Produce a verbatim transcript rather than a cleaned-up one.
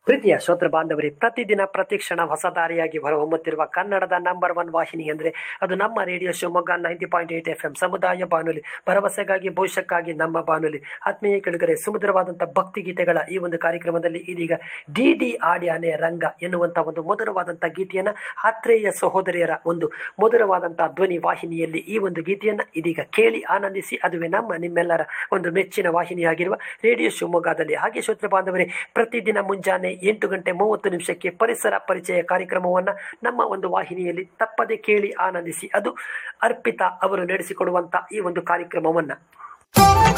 ಪ್ರೀತಿಯ ಶ್ರೋತೃ ಬಾಂಧವರೇ, ಪ್ರತಿದಿನ ಪ್ರತಿಕ್ಷಣ ಹೊಸ ದಾರಿಯಾಗಿ ಹೊರಹೊಮ್ಮುತ್ತಿರುವ ಕನ್ನಡದ ನಂಬರ್ ಒನ್ ವಾಹಿನಿ ಅಂದರೆ ಅದು ನಮ್ಮ radio Shivamogga ninety point eight F M ಸಮುದಾಯ ಬಾನುಲಿ, ಭರವಸೆಗಾಗಿ ಭವಿಷ್ಯಕ್ಕಾಗಿ ನಮ್ಮ ಬಾನುಲಿ. ಆತ್ಮೀಯ ಕೆಳಗರೆ, ಸುಮಧುರವಾದಂಥ ಭಕ್ತಿಗೀತೆಗಳ ಈ ಒಂದು ಕಾರ್ಯಕ್ರಮದಲ್ಲಿ ಇದೀಗ ಡಿ ಡಿ ಆಡ್ಯಾನೆ ರಂಗ ಎನ್ನುವಂಥ ಒಂದು ಮಧುರವಾದಂಥ ಗೀತೆಯನ್ನು ಆತ್ರೇಯ ಸಹೋದರಿಯರ ಒಂದು ಮಧುರವಾದಂಥ ಧ್ವನಿ ವಾಹಿನಿಯಲ್ಲಿ ಈ ಒಂದು ಗೀತೆಯನ್ನು ಇದೀಗ ಕೇಳಿ ಆನಂದಿಸಿ. ಅದುವೇ ನಮ್ಮ ನಿಮ್ಮೆಲ್ಲರ ಒಂದು ಮೆಚ್ಚಿನ ವಾಹಿನಿಯಾಗಿರುವ ರೇಡಿಯೋ ಶಿವಮೊಗ್ಗದಲ್ಲಿ. ಹಾಗೆ ಶ್ರೋತೃ ಬಾಂಧವರೇ, ಪ್ರತಿದಿನ ಮುಂಜಾನೆ ಎಂಟು ಗಂಟೆ ಮೂವತ್ತು ನಿಮಿಷಕ್ಕೆ ಪರಿಸರ ಪರಿಚಯ ಕಾರ್ಯಕ್ರಮವನ್ನು ನಮ್ಮ ಒಂದು ವಾಹಿನಿಯಲ್ಲಿ ತಪ್ಪದೆ ಕೇಳಿ ಆನಂದಿಸಿ. ಅದು ಅರ್ಪಿತಾ ಅವರು ನಡೆಸಿಕೊಡುವಂಥ ಈ ಒಂದು ಕಾರ್ಯಕ್ರಮವನ್ನು